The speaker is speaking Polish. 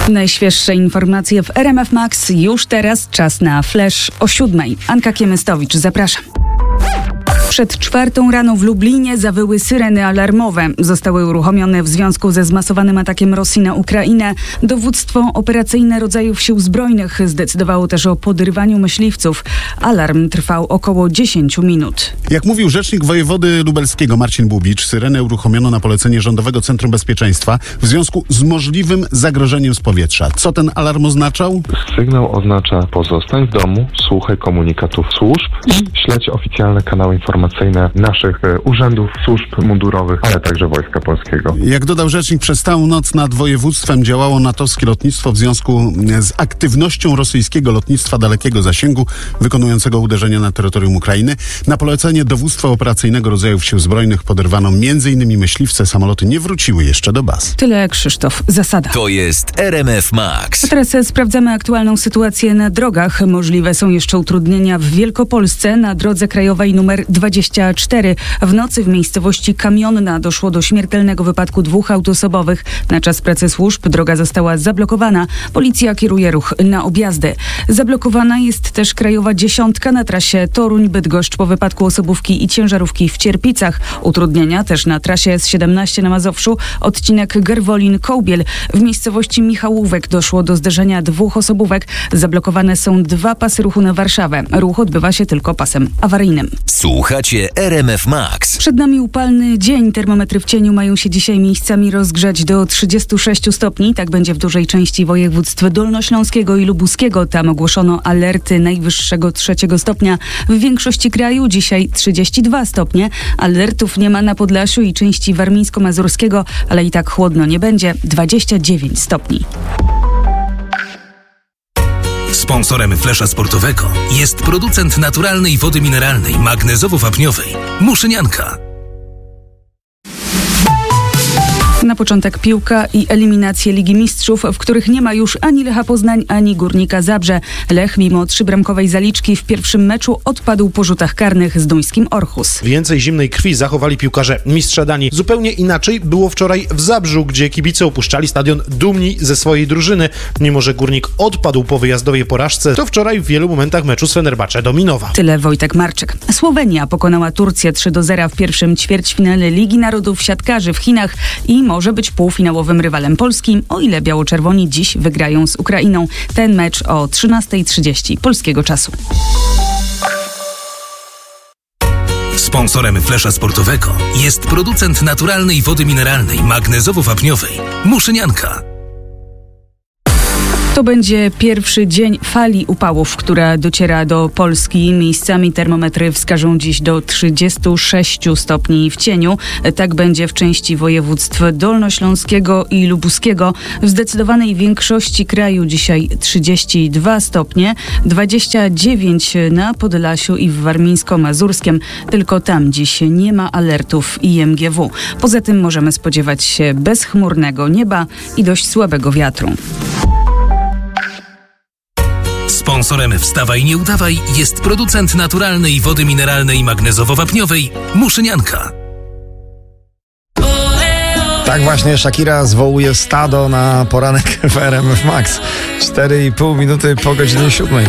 Najświeższe informacje w RMF Max. Już teraz czas na flash o 7:00. Anka Kiemystowicz, zapraszam. Przed 4:00 rano w Lublinie zawyły syreny alarmowe. Zostały uruchomione w związku ze zmasowanym atakiem Rosji na Ukrainę. Dowództwo operacyjne rodzajów sił zbrojnych zdecydowało też o podrywaniu myśliwców. Alarm trwał około 10 minut. Jak mówił rzecznik wojewody lubelskiego Marcin Bubicz, syrenę uruchomiono na polecenie Rządowego Centrum Bezpieczeństwa w związku z możliwym zagrożeniem z powietrza. Co ten alarm oznaczał? Sygnał oznacza: pozostań w domu, słuchaj komunikatów służb, śledź oficjalne kanały informacyjne naszych urzędów, służb mundurowych, ale także Wojska Polskiego. Jak dodał rzecznik, przez całą noc nad województwem działało natowskie lotnictwo w związku z aktywnością rosyjskiego lotnictwa dalekiego zasięgu wykonującego uderzenia na terytorium Ukrainy. Na polecenie Dowództwa Operacyjnego Rodzajów Sił Zbrojnych poderwano m.in. myśliwce. Samoloty nie wróciły jeszcze do baz. Tyle Krzysztof Zasada. To jest RMF Max. A teraz sprawdzamy aktualną sytuację na drogach. Możliwe są jeszcze utrudnienia w Wielkopolsce na drodze krajowej nr 24. W nocy w miejscowości Kamionna doszło do śmiertelnego wypadku 2 autosobowych. Na czas pracy służb droga została zablokowana. Policja kieruje ruch na objazdy. Zablokowana jest też krajowa 10 na trasie Toruń-Bydgoszcz po wypadku osobówki i ciężarówki w Cierpicach. Utrudnienia też na trasie S17 na Mazowszu, odcinek Gerwolin-Kołbiel. W miejscowości Michałówek doszło do zderzenia 2 osobówek. Zablokowane są 2 pasy ruchu na Warszawę. Ruch odbywa się tylko pasem awaryjnym. Słuchacie RMF Max. Przed nami upalny dzień. Termometry w cieniu mają się dzisiaj miejscami rozgrzać do 36 stopni. Tak będzie w dużej części województw dolnośląskiego i lubuskiego. Tam ogłoszono alerty najwyższego 3 stopnia. W większości kraju dzisiaj 32 stopnie. Alertów nie ma na Podlasiu i części warmińsko-mazurskiego, ale i tak chłodno nie będzie. 29 stopni. Sponsorem Flesza Sportowego jest producent naturalnej wody mineralnej magnezowo-wapniowej Muszynianka. Na początek piłka i eliminacje Ligi Mistrzów, w których nie ma już ani Lecha Poznań, ani Górnika Zabrze. Lech mimo 3-bramkowej zaliczki w pierwszym meczu odpadł po rzutach karnych z duńskim Orhus. Więcej zimnej krwi zachowali piłkarze mistrza Danii. Zupełnie inaczej było wczoraj w Zabrzu, gdzie kibice opuszczali stadion dumni ze swojej drużyny. Mimo że Górnik odpadł po wyjazdowej porażce, to wczoraj w wielu momentach meczu z Fenerbahce dominował. Tyle Wojtek Marczyk. Słowenia pokonała Turcję 3-0 w pierwszym ćwierćfinale Ligi Narodów siatkarzy w Chinach i może być półfinałowym rywalem polskim, o ile biało-czerwoni dziś wygrają z Ukrainą. Ten mecz o 13:30 polskiego czasu. Sponsorem Flesza Sportowego jest producent naturalnej wody mineralnej magnezowo-wapniowej Muszynianka. To będzie pierwszy dzień fali upałów, która dociera do Polski. Miejscami termometry wskażą dziś do 36 stopni w cieniu. Tak będzie w części województw dolnośląskiego i lubuskiego. W zdecydowanej większości kraju dzisiaj 32 stopnie, 29 na Podlasiu i w warmińsko-mazurskiem. Tylko tam dziś nie ma alertów IMGW. Poza tym możemy spodziewać się bezchmurnego nieba i dość słabego wiatru. Sponsorem Wstawaj Nie Udawaj jest producent naturalnej wody mineralnej magnezowo-wapniowej Muszynianka. Tak właśnie Shakira zwołuje stado na poranek w RMF Max. 4,5 minuty po godzinie 7.